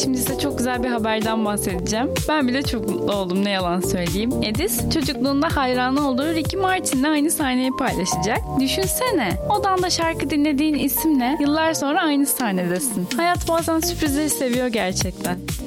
Şimdi size çok güzel bir haberden bahsedeceğim. Ben bile çok mutlu oldum, ne yalan söyleyeyim. Edis çocukluğunda hayranı olduğu Ricky Martin'le aynı sahneyi paylaşacak. Düşünsene, odanda şarkı dinlediğin isimle yıllar sonra aynı sahnedesin. Hayat bazen sürprizleri seviyor gerçekten.